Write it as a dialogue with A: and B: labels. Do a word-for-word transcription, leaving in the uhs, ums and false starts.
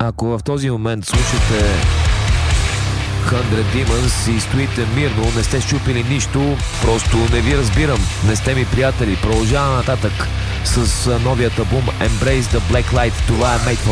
A: Ако в този момент слушате Hundred Demons и стоите мирно, не сте щупили нищо, просто не ви разбирам, не сте ми приятели. Продължава нататък с новият албум Embrace the Black Light. Това е Made for